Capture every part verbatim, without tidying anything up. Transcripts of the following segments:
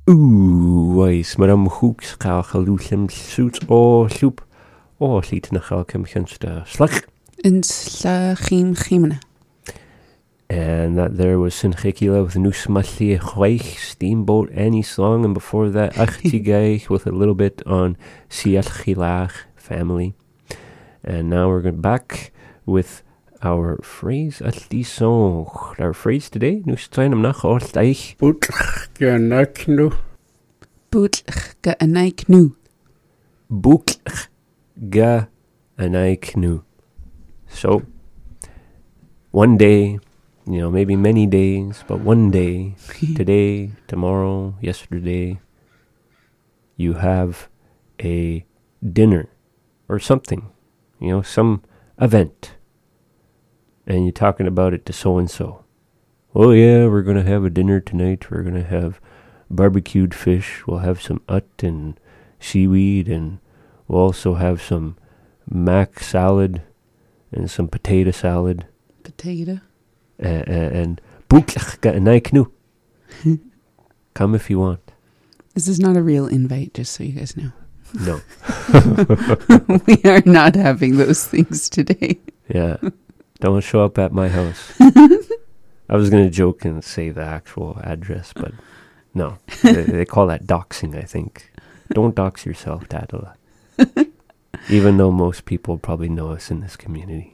Ooh, weis, maar am hoeks ga geloosem suit o loop. O, liet na galkem genste slag. In slachim chimena. And that there was Sinchikila with Nusmasli Chweich, Steamboat, Any Song, and before that Achtigaich with a little bit on Siachilach family. And now we're going back with our phrase at the song. Our phrase today, Nustainam nach Ortaich. Bootlich genaiknu. Bootlich genaiknu. Bootlich genaiknu. So, one day, you know, maybe many days, but one day, today, tomorrow, yesterday, you have a dinner or something, you know, some event, and you're talking about it to so-and-so. Oh, yeah, we're going to have a dinner tonight. We're going to have barbecued fish. We'll have some ut and seaweed, and we'll also have some mac salad and some potato salad. Potato? Uh, uh, and boeklich ga een knu. Come if you want. This is not a real invite, just so you guys know. No. We are not having those things today. Yeah. Don't show up at my house. I was going to joke and say the actual address, but no. They, they call that doxing, I think. Don't dox yourself, Tadala. Even though most people probably know us in this community.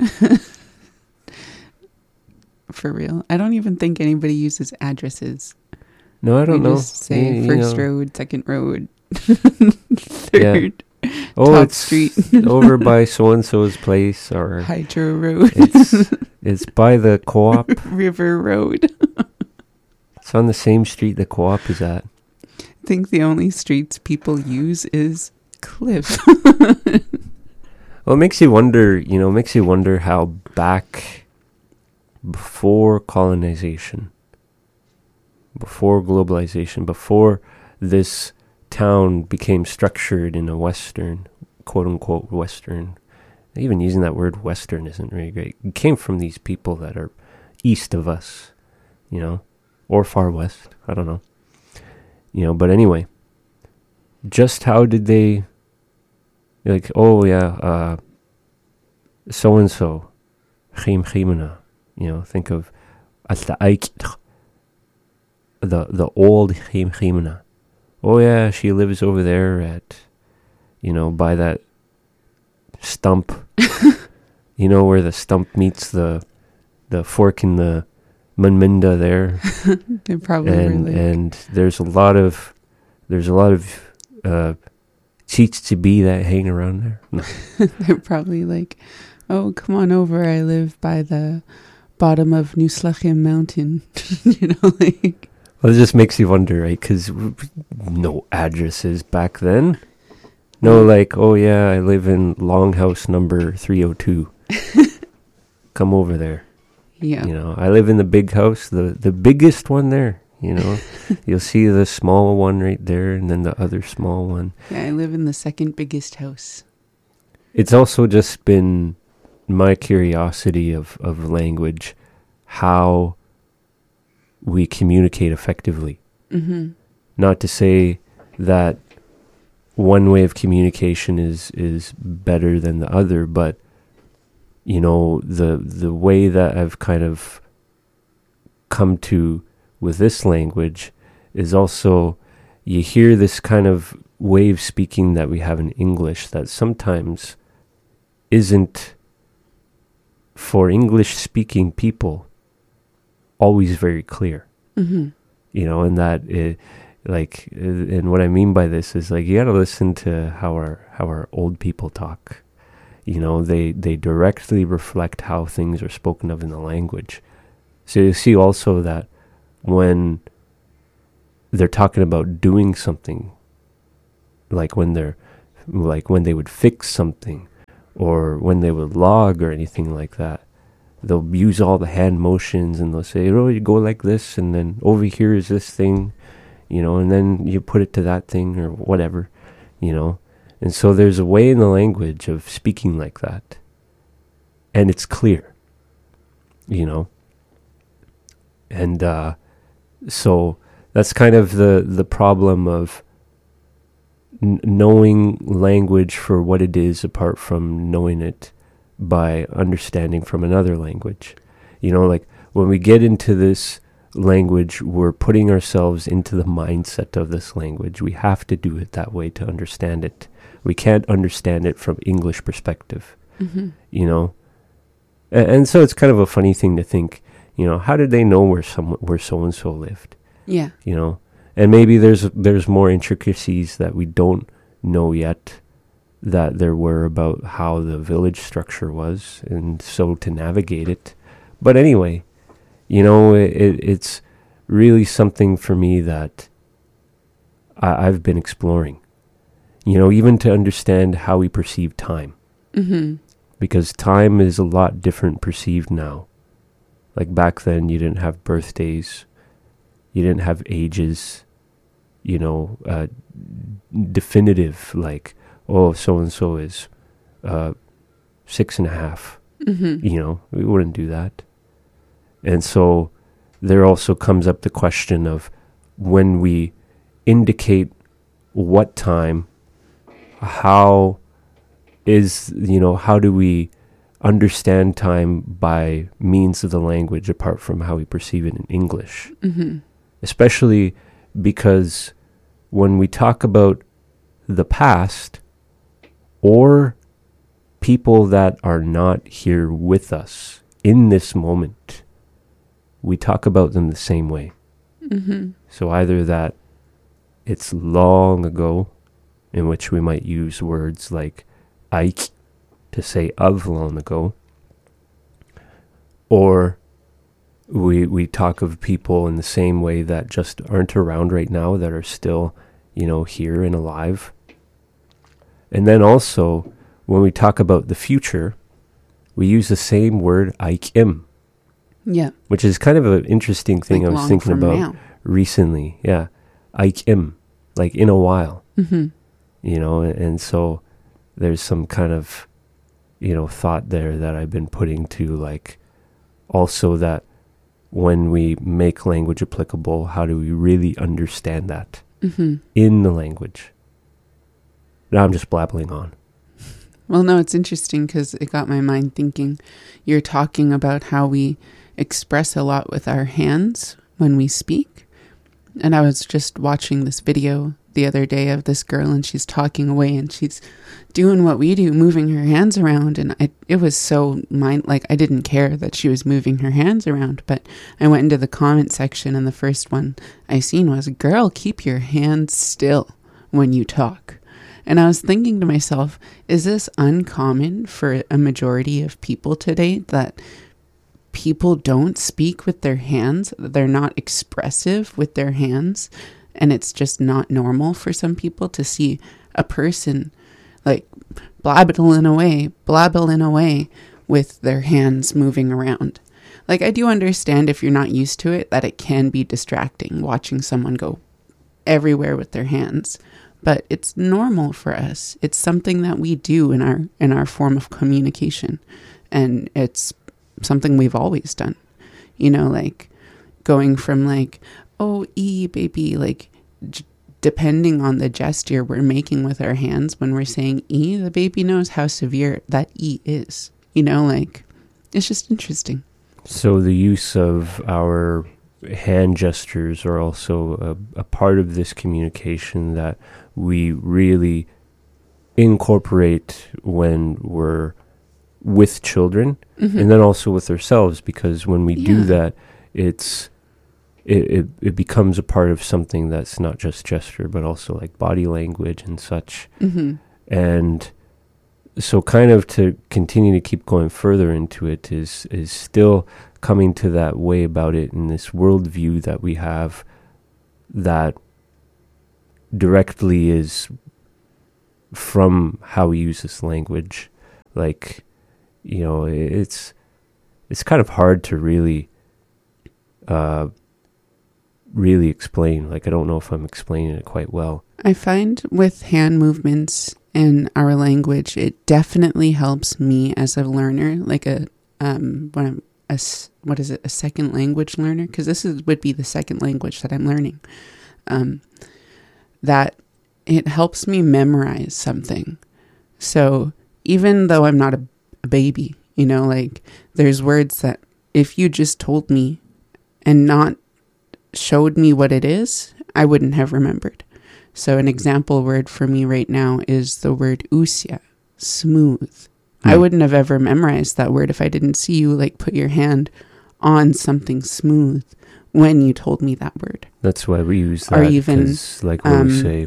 For real. I don't even think anybody uses addresses. No, I don't we know. Just say you, first you know. road, second road, third, yeah. Oh, top it's street. over by so-and-so's place, or Hydro Road. it's, it's by the co-op. River Road. It's on the same street the co-op is at. I think the only streets people use is Cliff. Well, it makes you wonder, you know, makes you wonder how back before colonization, before globalization, before this town became structured in a Western, quote-unquote Western, even using that word Western isn't really great. It came from these people that are east of us, you know, or far west, I don't know. You know, but anyway, just how did they, like, oh yeah, uh, so-and-so, Chim Chimena. You know, think of as the the the old Chim Chimena. Oh yeah, she lives over there at, you know, by that stump. You know, where the stump meets the the fork in the Munminda there. They probably and were like, and there's a lot of there's a lot of uh cheats to be that hang around there. No. they're probably like, oh, come on over. I live by the bottom of New Slachim Mountain. You know, like. Well, it just makes you wonder, right? Because no addresses back then. No, like, oh yeah, I live in Longhouse number three oh two. Come over there. Yeah. You know, I live in the big house, the, the biggest one there, you know. You'll see the small one right there and then the other small one. Yeah, I live in the second biggest house. It's also just been my curiosity of, of language, how we communicate effectively. Mm-hmm. Not to say that one way of communication is, is better than the other, but you know, the the way that I've kind of come to with this language is also, you hear this kind of way of speaking that we have in English that sometimes isn't, for English-speaking people, always very clear. Mm-hmm. You know, and that, it, like, and what I mean by this is, like, you got to listen to how our how our old people talk. You know, they, they directly reflect how things are spoken of in the language. So you see also that when they're talking about doing something, like when they're, like when they would fix something, or when they would log or anything like that, they'll use all the hand motions and they'll say, oh, you go like this, and then over here is this thing, you know, and then you put it to that thing or whatever, you know. And so there's a way in the language of speaking like that. And it's clear, you know. And uh, so that's kind of the, the problem of n- knowing language for what it is apart from knowing it by understanding from another language. You know, like when we get into this language, we're putting ourselves into the mindset of this language. We have to do it that way to understand it. We can't understand it from English perspective, Mm-hmm. you know? And, and so it's kind of a funny thing to think, you know, how did they know where some where so-and-so lived? Yeah. You know? And maybe there's there's more intricacies that we don't know yet that there were about how the village structure was, and so to navigate it. But anyway, you know, it, it, it's really something for me that I, I've been exploring. You know, even to understand how we perceive time. Mm-hmm. Because time is a lot different perceived now. Like back then, you didn't have birthdays. You didn't have ages, you know, uh, definitive, like, oh, so-and-so is uh, six and a half. Mm-hmm. You know, we wouldn't do that. And so there also comes up the question of when we indicate what time, how is, you know, how do we understand time by means of the language apart from how we perceive it in English? Mm-hmm. Especially because when we talk about the past or people that are not here with us in this moment, we talk about them the same way. Mm-hmm. So either that it's long ago, in which we might use words like Ike to say of long ago, or we we talk of people in the same way that just aren't around right now, that are still, you know, here and alive. And then also, when we talk about the future, we use the same word Aikim, Yeah. which is kind of an interesting thing Like I was long thinking from about now. recently. Yeah, Aikim, like in a while, Mm-hmm. you know, and, and so there's some kind of, you know, thought there that I've been putting to, like, also that when we make language applicable, how do we really understand that Mm-hmm. in the language? Now I'm just blabbling on. Well, no, it's interesting because it got my mind thinking. You're talking about how we express a lot with our hands when we speak. And I was just watching this video the other day of this girl, and she's talking away and she's doing what we do, moving her hands around. And I, it was so mind, like I didn't care that she was moving her hands around, but I went into the comment section and the first one I seen was, "Girl, keep your hands still when you talk." And I was thinking to myself, is this uncommon for a majority of people today, that people don't speak with their hands, that they're not expressive with their hands, and it's just not normal for some people to see a person like blabbling away, blabbling away with their hands moving around. Like, I do understand if you're not used to it, that it can be distracting watching someone go everywhere with their hands. But it's normal for us. It's something that we do in our in our form of communication. And it's something we've always done. You know, like going from like, oh, E, baby, like j- depending on the gesture we're making with our hands when we're saying E, the baby knows how severe that E is. You know, like, it's just interesting. So the use of our hand gestures are also a, a part of this communication that we really incorporate when we're with children, Mm-hmm. and then also with ourselves, because when we do Yeah. that, it's it, it it becomes a part of something that's not just gesture, but also like body language and such. Mm-hmm. And so kind of to continue to keep going further into it is is still coming to that way about it in this worldview that we have that directly is from how we use this language. Like, you know, it's it's kind of hard to really uh really explain. Like, I don't know if I'm explaining it quite well. I find with hand movements in our language, it definitely helps me as a learner, like a um when I'm a s- what is it, a second language learner, because this is would be the second language that I'm learning, um, that it helps me memorize something. So even though I'm not a, a baby, you know, like there's words that if you just told me and not showed me what it is, I wouldn't have remembered. So an example word for me right now is the word usia, smooth. Hmm. I wouldn't have ever memorized that word if I didn't see you like put your hand on something smooth when you told me that word. That's why we use that. Or even, like when um, we say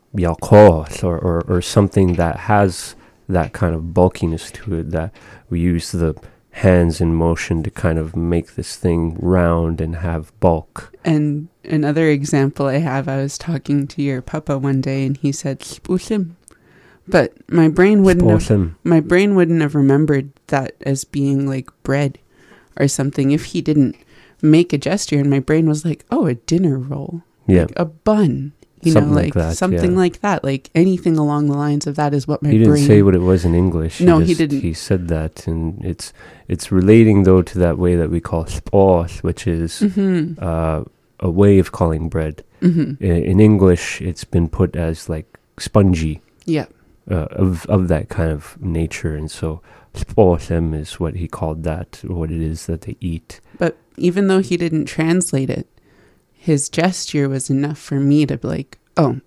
yalkos or, or, or something that has that kind of bulkiness to it, that we use the hands in motion to kind of make this thing round and have bulk. And another example I have, I was talking to your papa one day and he said spusim, but my brain wouldn't have, my brain wouldn't have remembered that as being like bread or something if he didn't make a gesture, and my brain was like, oh, a dinner roll, yeah, like a bun, you something know, like, like that, something yeah. like that, like anything along the lines of that is what my he brain. He didn't say what it was in English. No, he, he just, didn't. He said that, and it's it's relating though to that way that we call spos, which is mm-hmm. uh, a way of calling bread. Mm-hmm. In, in English, it's been put as like spongy. Yeah. Uh, of of that kind of nature, and so sposem is what he called that, what it is that they eat. But even though he didn't translate it, his gesture was enough for me to be like, oh,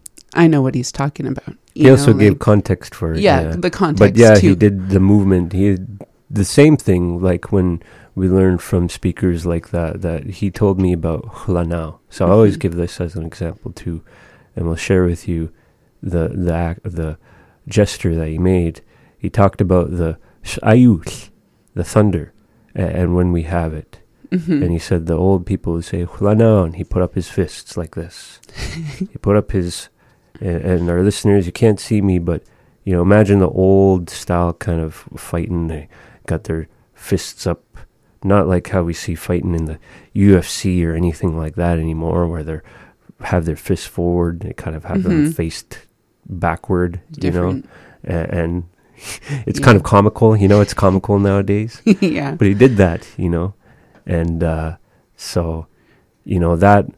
I know what he's talking about. You he know, also like, gave context for it. Yeah, yeah. the context But yeah, too. he did the movement. He had the same thing, like when we learned from speakers like that, that he told me about hlanao. So mm-hmm. I always give this as an example too, and we'll share with you the the act, the gesture that he made. He talked about the ayus, the thunder, and, and when we have it. Mm-hmm. And he said the old people would say hlanao, and he put up his fists like this. He put up his, and, and our listeners, you can't see me, but you know, imagine the old style kind of fighting. They got their fists up, not like how we see fighting in the U F C or anything like that anymore, where they have their fists forward. They kind of have mm-hmm. them faced backward, Different. you know, and, and it's yeah. kind of comical, you know, it's comical nowadays. Yeah. But he did that, you know, and uh, so, you know, that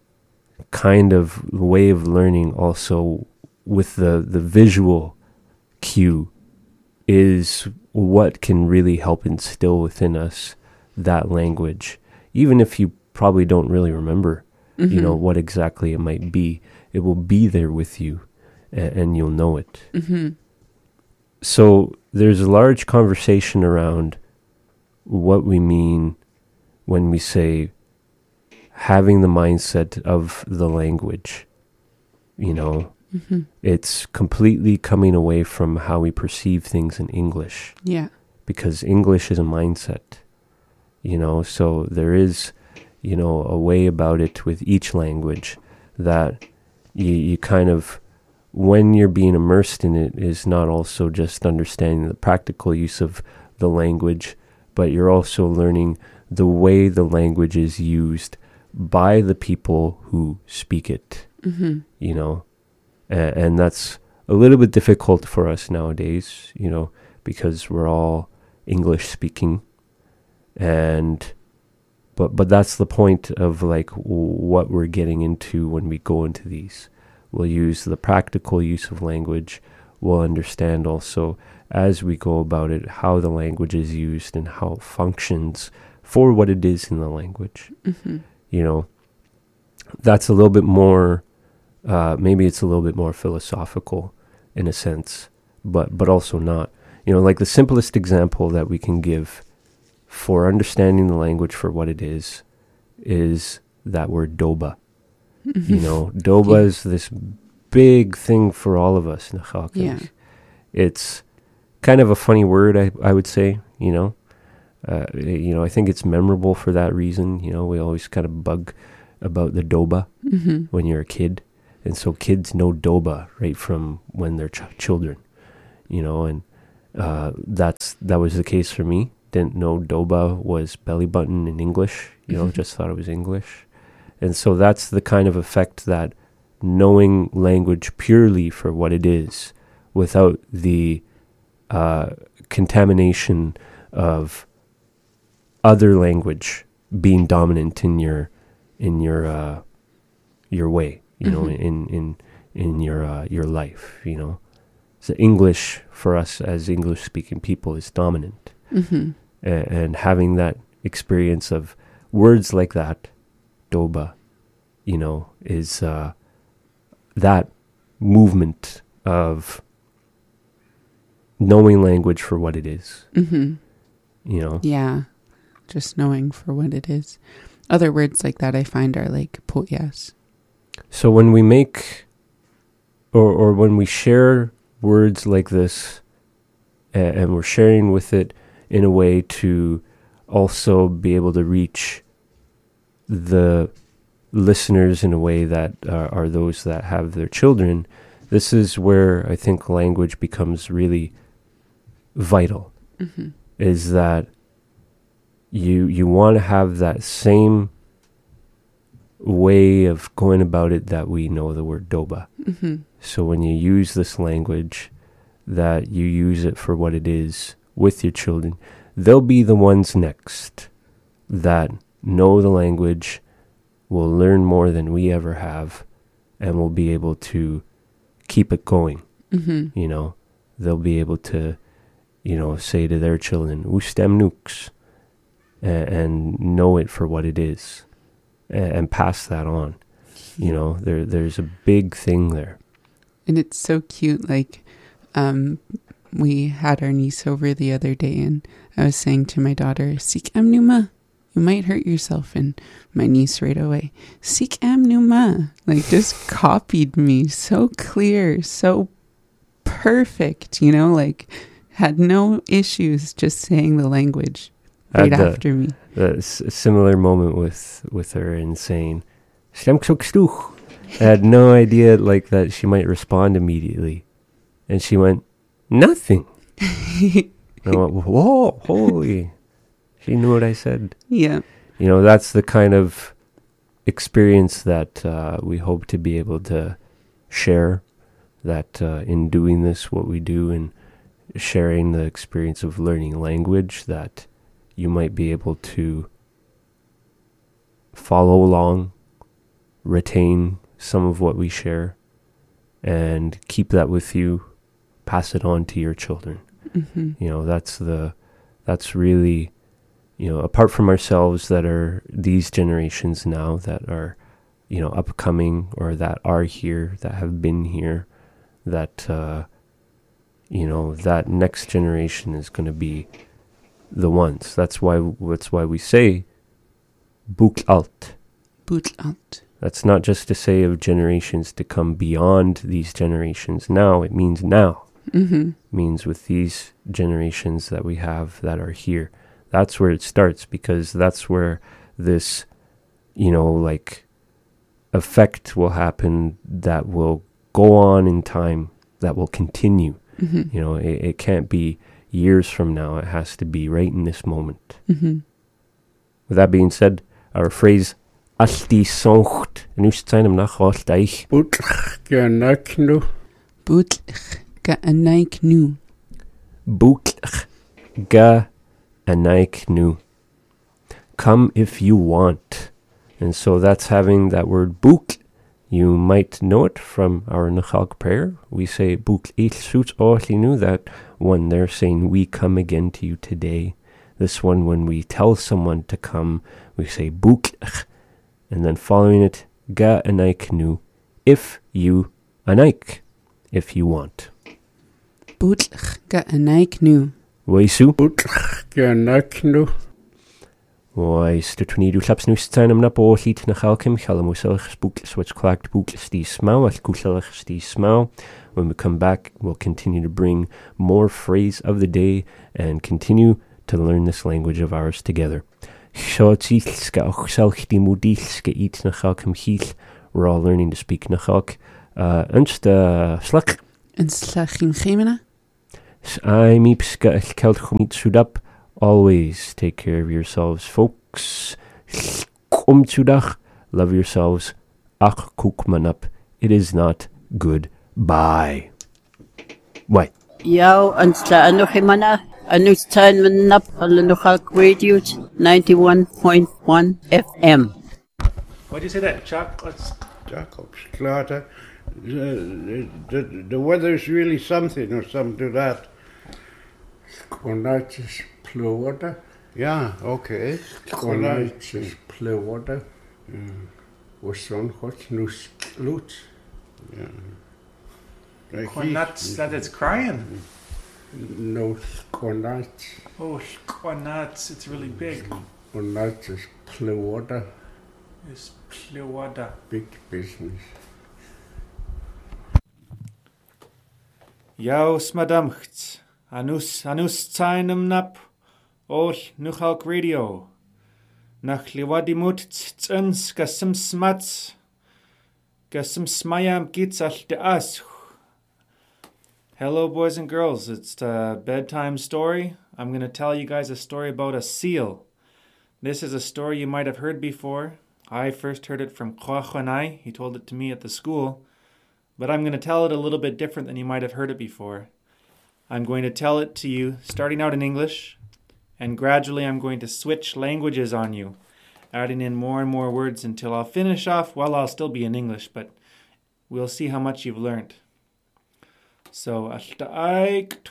kind of way of learning also with the, the visual cue is what can really help instill within us that language, even if you probably don't really remember, mm-hmm. you know, what exactly it might be. It will be there with you, and, and you'll know it. Mm-hmm. So there's a large conversation around what we mean when we say having the mindset of the language. You know, mm-hmm. it's completely coming away from how we perceive things in English. Yeah. Because English is a mindset, you know, so there is, you know, a way about it with each language that you, you kind of, when you're being immersed in it, is not also just understanding the practical use of the language, but you're also learning the way the language is used by the people who speak it, mm-hmm. you know, and, and that's a little bit difficult for us nowadays, you know, because we're all English speaking, and but but that's the point of like what we're getting into when we go into these. We'll use the practical use of language. We'll understand also as we go about it how the language is used and how it functions for what it is in the language. Mm-hmm. You know, that's a little bit more, uh, maybe it's a little bit more philosophical in a sense, but but also not. You know, like the simplest example that we can give for understanding the language for what it is, is that word doba. Mm-hmm. You know, doba yeah. is this big thing for all of us in Nakhakas. Yeah. It's kind of a funny word, I, I would say, you know. Uh, you know, I think it's memorable for that reason. You know, we always kind of bug about the doba mm-hmm. when you're a kid. And so kids know doba right from when they're ch- children, you know, and uh, that's that was the case for me. Didn't know doba was belly button in English, you know, mm-hmm. just thought it was English. And so that's the kind of effect that knowing language purely for what it is, without the uh, contamination of other language being dominant in your in your uh, your way, you know, Mhm. in in in your uh, your life, you know. So English for us as English speaking people is dominant, Mhm. A- and having that experience of words like that, doba, you know, is uh, that movement of knowing language for what it is, Mhm. you know. Yeah. Just knowing for what it is. Other words like that I find are like poyas. So when we make, or or when we share words like this, and, and we're sharing with it in a way to also be able to reach the listeners in a way that uh, are those that have their children, this is where I think language becomes really vital. Mhm. Is that you you want to have that same way of going about it that we know the word doba. Mhm. So when you use this language, that you use it for what it is with your children, they'll be the ones next that know the language, will learn more than we ever have, and will be able to keep it going. Mhm. You know, they'll be able to, you know, say to their children, "Ustem nukes," and, and know it for what it is, and, and pass that on. You know, there there's a big thing there. And it's so cute. Like, um, we had our niece over the other day, and I was saying to my daughter, "Sik am numa, you might hurt yourself." And my niece right away, "Sik am numa," like just copied me. So clear, so perfect. You know, like had no issues just saying the language right Had the- after me. A s- similar moment with with her in saying, "Stem ksukstuk." I had no idea like that she might respond immediately, and she went, "Nothing." And I went, "Whoa, holy!" She knew what I said. Yeah. You know, that's the kind of experience that uh, we hope to be able to share. That uh, in doing this, what we do, and sharing the experience of learning language, that you might be able to follow along, retain some of what we share, and keep that with you, pass it on to your children. Mhm. You know, that's the, that's really, you know, apart from ourselves that are these generations now that are, you know, upcoming or that are here, that have been here, that, uh, you know, that next generation is going to be the ones. That's why, that's why we say, boek alt. Boot out. That's not just to say of generations to come beyond these generations now. It means now. Mhm. It means with these generations that we have that are here. That's where it starts, because that's where this, you know, like effect will happen that will go on in time, that will continue. Mhm. You know, it, it can't be years from now. It has to be right in this moment. Mhm. With that being said, our phrase, "Alti soncht," en nu zijn hem nach altijd. Boet genaknu. Boot ga anaik nu. Boek ga anaik nu. Come if you want. And so that's having that word boek. You might know it from our Nachalk prayer. We say boek ich suits nu, that one there saying we come again to you today. This one, when we tell someone to come, we say boek, and then following it, ga anaik nu, if you anaik, if you want. Boot ga anaik nu. Waisu? Boet genaknu. Wais, de toen du slaps nu zijn hem na po liet na galkim, galamuselig spook, switch clacked book, stie smau, as kuselig stie smau. When we come back, we'll continue to bring more phrase of the day and continue to learn this language of ours together. We're all learning to speak Nachalk. Uh, Unst uh, slak. En slachim gemena. I meepska keld gomit sudap. Always take care of yourselves, folks. Om tsudag. Love yourselves. Ach kukmanap. It is not good. Bye. Why? Yaw, ang sa ano kay mana, Anus Time Nap Halanuhak Radio ninety-one point one F M. Why'd you say that? Chocolates? Jacob's Clatter. The, the, the weather's really something or something to that. Konaitis Plewada. Yeah, okay. Konaitis Plewada. Was son hot nus loot. Yeah. Like When that's, that it's crying. No Konait. Oh, nuts. It's really big. Konaitis Plewada. It's Plewada. Big business. Yaus madamcht. Anus anus tsainem nap. Ol nuchalk radio. Nach liwadimut tsens gasum smats. Gasum smayam gits al de as. Hello, boys and girls. It's the bedtime story. I'm going to tell you guys a story about a seal. This is a story you might have heard before. I first heard it from Kwachwanai. He told it to me at the school. But I'm going to tell it a little bit different than you might have heard it before. I'm going to tell it to you starting out in English, and gradually I'm going to switch languages on you, adding in more and more words until I'll finish off. Well, I'll still be in English, but we'll see how much you've learned. So, a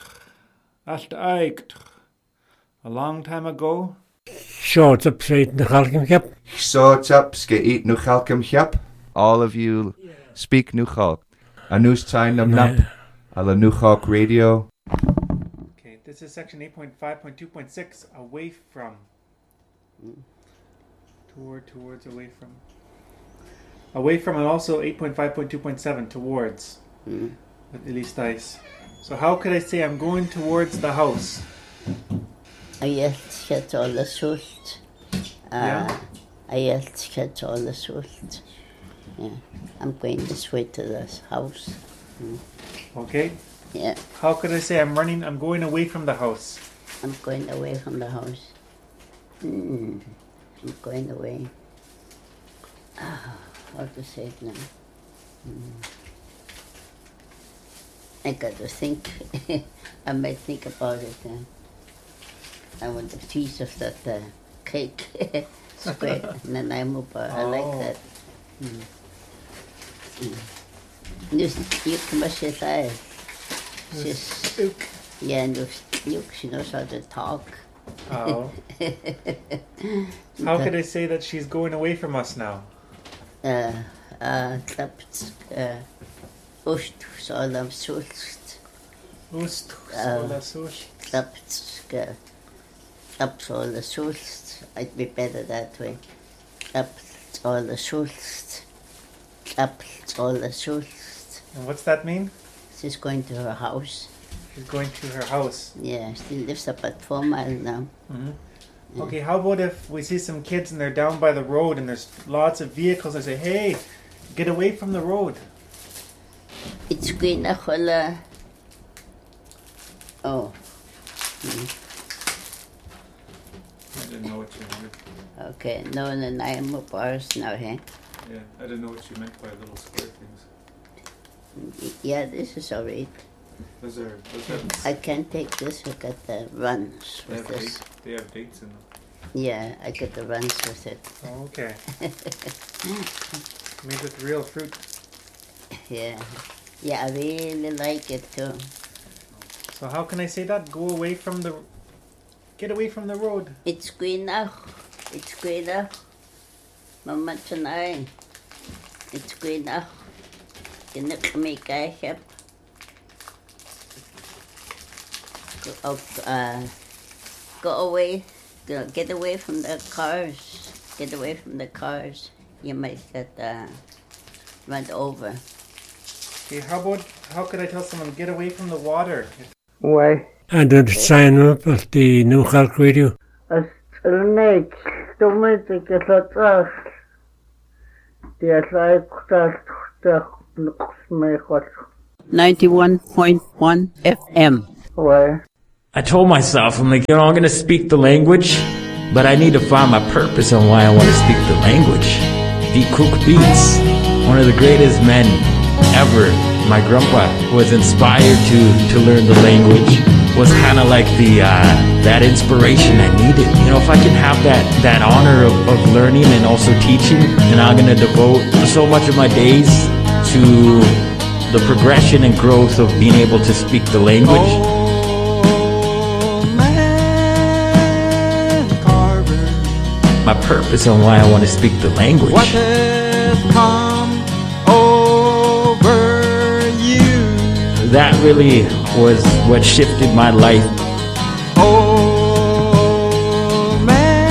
long time ago, Short up straight in the Halkim Cap. Short up, ske nuchalkum chap. All of you speak nuchal. Anus tsainem nap. Ala nuchalk radio. okay, this is section eight point five point two point six, away from. Toward, towards, away from. Away from, and also eight point five point two point seven, towards. Mm. With Elistais. So how could I say I'm going towards the house? Ayelt get all the sult. Yeah. Ayelt get all the sult. Yeah. I'm going this way to this house. Mm. Okay. Yeah. How could I say I'm running, I'm going away from the house? I'm going away from the house. Mm. I'm going away. Ah, how to say it now? Mm. I got to think. I might think about it. Uh, I want a piece of that uh, cake. Square. And then I'm up. Uh, I like Oh. that. Mm. Mm. You, you can watch it live. She's, yeah, and you, she knows how to talk. Oh. How could I say that she's going away from us now? Uh, uh, klapt, uh, Ost, Salam, Sulst, Ust, Uh, sola, sus. klapt, uh, klapt, all the Sulst. I'd be better that way. Klapt, all the Sulst. Klapt, all the Sulst. And what's that mean? She's going to her house. She's going to her house. Yeah, she lives up at four miles now. Mm-hmm. Okay, how about if we see some kids and they're down by the road and there's lots of vehicles, I say, hey, get away from the road. It's going to holla. Oh. Mm. I didn't know what you meant. Okay, no, no, no, I'm up ours now, hey? Yeah, I didn't know what you meant by little square things. Yeah, this is alright. Those are, those have, I can take this, I got the runs they, with have this. dates, they have dates in them. Yeah, I got the runs with it. Oh, okay. Made with real fruit. Yeah. Yeah, I really like it too. So how can I say that? Go away from the... Get away from the road. It's going now. It's going now. Mama tonight. It's going now. You know, make a help. Go, out, uh, go away. Go, get away from the cars. Get away from the cars. You might get uh, run over. Okay, how about... How could I tell someone, get away from the water? Why? And then sign up at the New Halk Radio. Alnek, stomach get a trash. The like that that looks me hot. ninety-one point one F M. Why? I told myself, I'm like, you know, I'm going to speak the language, but I need to find my purpose on why I want to speak the language. D. Cook Beats, one of the greatest men ever. My grandpa was inspired to, to learn the language was kind of like the uh, that inspiration I needed. You know, if I can have that that honor of, of learning and also teaching, and I'm gonna devote so much of my days to the progression and growth of being able to speak the language. Oh, man, Carver, my purpose on why I want to speak the language. what has come over you? That really was what shifted my life. Oh,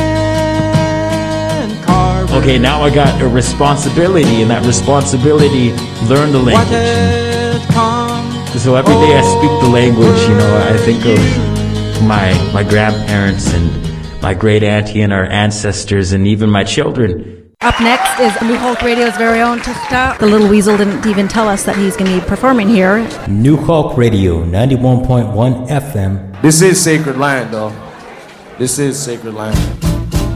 man, Carver, Okay, now I got a responsibility, and that responsibility, learn the what language. has come So every day I speak the language, you know, I think of my my grandparents and my great auntie and our ancestors and even my children. Up next is New Hope Radio's very own Tista. The little weasel didn't even tell us that he's going to be performing here. New Hope Radio, ninety-one point one F M. This is sacred land, though. This is sacred land.